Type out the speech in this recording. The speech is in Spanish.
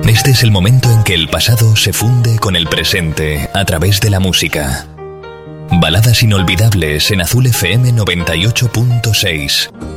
Este es el momento en que el pasado se funde con el presente a través de la música. Baladas inolvidables en Azul FM 98.6.